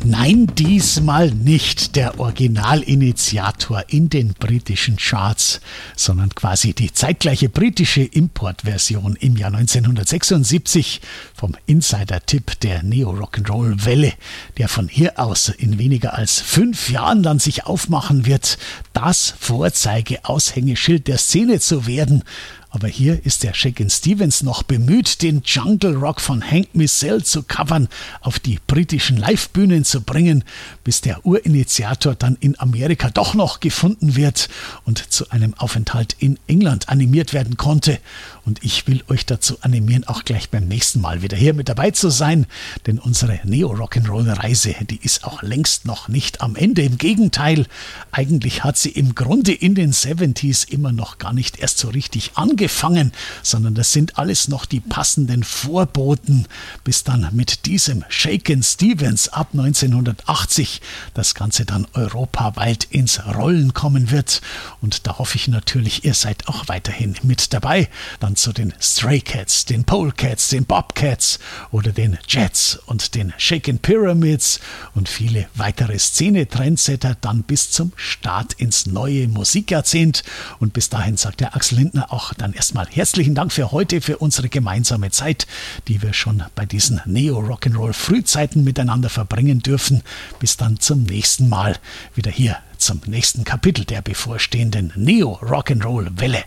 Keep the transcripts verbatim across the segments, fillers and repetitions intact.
Nein, diesmal nicht der Originalinitiator in den britischen Charts, sondern quasi die zeitgleiche britische Importversion im Jahr neunzehnhundertsechsundsiebzig vom Insider-Tipp der Neo-Rock'n'Roll-Welle, der von hier aus in weniger als fünf Jahren dann sich aufmachen wird, das Vorzeige-Aushängeschild der Szene zu werden. Aber hier ist der Shakin' Stevens noch bemüht, den Jungle Rock von Hank Mizell zu covern, auf die britischen Livebühnen zu bringen, bis der Urinitiator dann in Amerika doch noch gefunden wird und zu einem Aufenthalt in England animiert werden konnte. Und ich will euch dazu animieren, auch gleich beim nächsten Mal wieder hier mit dabei zu sein, denn unsere Neo-Rock'n'Roll-Reise, die ist auch längst noch nicht am Ende. Im Gegenteil, eigentlich hat sie im Grunde in den siebziger immer noch gar nicht erst so richtig angefangen, sondern das sind alles noch die passenden Vorboten, bis dann mit diesem Shakin' Stevens ab neunzehnhundertachtzig das Ganze dann europaweit ins Rollen kommen wird. Und da hoffe ich natürlich, ihr seid auch weiterhin mit dabei. Dann zu den Stray Cats, den Polecats, den Bobcats oder den Jets und den Shakin' Pyramids und viele weitere Szene-Trendsetter dann bis zum Start ins neue Musikjahrzehnt. Und bis dahin sagt der Axel Lindner auch dann erstmal herzlichen Dank für heute, für unsere gemeinsame Zeit, die wir schon bei diesen Neo-Rock'n'Roll-Frühzeiten miteinander verbringen dürfen. Bis dann zum nächsten Mal wieder hier zum nächsten Kapitel der bevorstehenden Neo-Rock'n'Roll-Welle.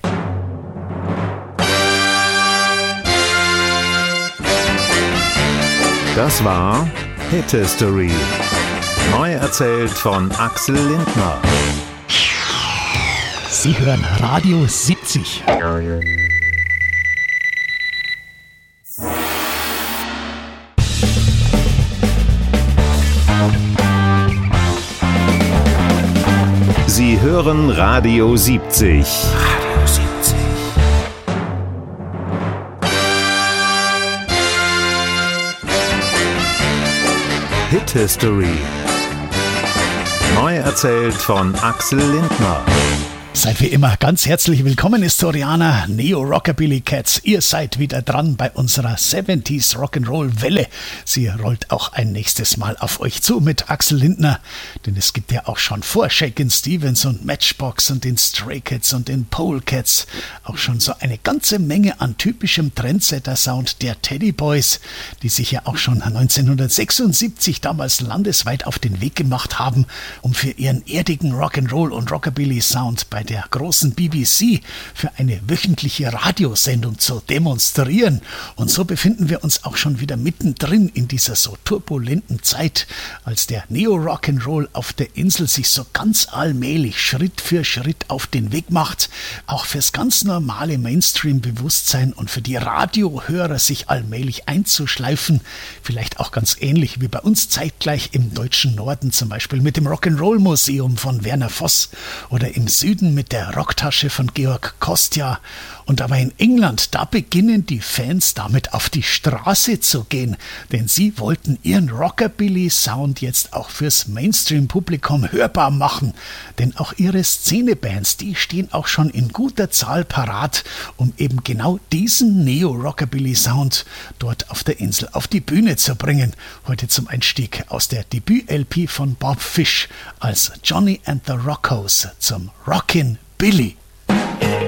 Das war Hit History. Neu erzählt von Axel Lindner. Sie hören Radio siebzig. Sie hören Radio siebzig. Radio siebzig. Hit History. Neu erzählt von Axel Lindner. Seid wie immer ganz herzlich willkommen, Historianer, Neo-Rockabilly-Cats. Ihr seid wieder dran bei unserer siebziger Rock'n'Roll-Welle. Sie rollt auch ein nächstes Mal auf euch zu mit Axel Lindner. Denn es gibt ja auch schon vor Shakin' Stevens und Matchbox und den Stray Cats und den Polecats auch schon so eine ganze Menge an typischem Trendsetter-Sound der Teddy Boys, die sich ja auch schon neunzehnhundertsechsundsiebzig damals landesweit auf den Weg gemacht haben, um für ihren erdigen Rock'n'Roll und Rockabilly-Sound bei der großen B B C für eine wöchentliche Radiosendung zu demonstrieren. Und so befinden wir uns auch schon wieder mittendrin in dieser so turbulenten Zeit, als der Neo-Rock'n'Roll auf der Insel sich so ganz allmählich Schritt für Schritt auf den Weg macht, auch fürs ganz normale Mainstream-Bewusstsein und für die Radiohörer sich allmählich einzuschleifen, vielleicht auch ganz ähnlich wie bei uns zeitgleich im deutschen Norden, zum Beispiel mit dem Rock'n'Roll-Museum von Werner Voss oder im Süden mit der Rocktasche von Georg Kostja. Und aber in England, da beginnen die Fans damit auf die Straße zu gehen, denn sie wollten ihren Rockabilly-Sound jetzt auch fürs Mainstream-Publikum hörbar machen. Denn auch ihre Szenebands, die stehen auch schon in guter Zahl parat, um eben genau diesen Neo-Rockabilly-Sound dort auf der Insel auf die Bühne zu bringen. Heute zum Einstieg aus der Debüt-L P von Bob Fish als Johnny and the Rockos zum Rockin' Billy.